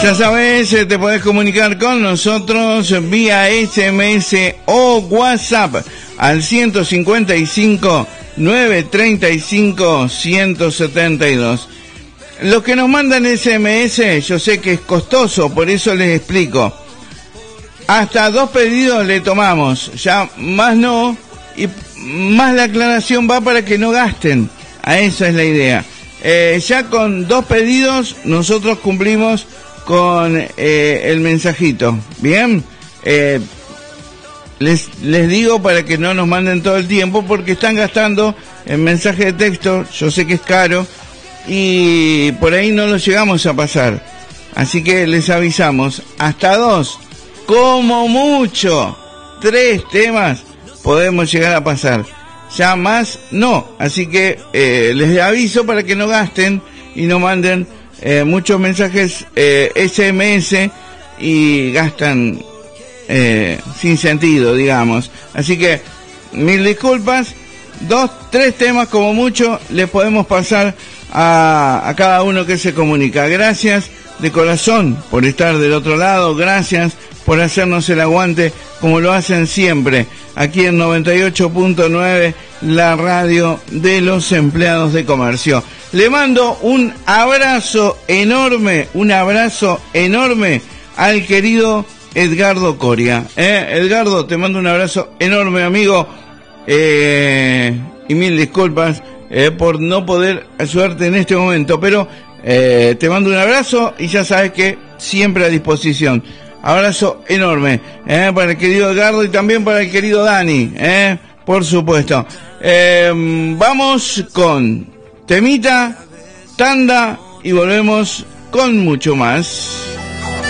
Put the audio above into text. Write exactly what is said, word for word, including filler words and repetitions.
Ya sabes, te podés comunicar con nosotros vía S M S o WhatsApp al ciento cincuenta y cinco, novecientos treinta y cinco, ciento setenta y dos. Los que nos mandan S M S, yo sé que es costoso, por eso les explico. Hasta dos pedidos le tomamos, ya más no, y más la aclaración va para que no gasten. A eso es la idea. Eh, ya con dos pedidos nosotros cumplimos con eh, el mensajito. Bien, eh, les, les digo para que no nos manden todo el tiempo porque están gastando en mensaje de texto, yo sé que es caro y por ahí no lo llegamos a pasar, así que les avisamos, hasta dos, como mucho tres temas podemos llegar a pasar, ya más no, así que eh, les aviso para que no gasten y no manden Eh, muchos mensajes eh, S M S y gastan eh, sin sentido, digamos. Así que mil disculpas, dos, tres temas como mucho les podemos pasar a, a cada uno que se comunica. Gracias de corazón por estar del otro lado, gracias por hacernos el aguante como lo hacen siempre aquí en noventa y ocho punto nueve, la radio de los empleados de comercio. Le mando un abrazo enorme, un abrazo enorme al querido Edgardo Coria. ¿Eh? Edgardo, te mando un abrazo enorme, amigo. Eh, y mil disculpas eh, por no poder ayudarte en este momento, pero eh, te mando un abrazo y ya sabes que siempre a disposición. Abrazo enorme eh, para el querido Edgardo y también para el querido Dani, eh, por supuesto. Eh, vamos con temita, tanda y volvemos con mucho más.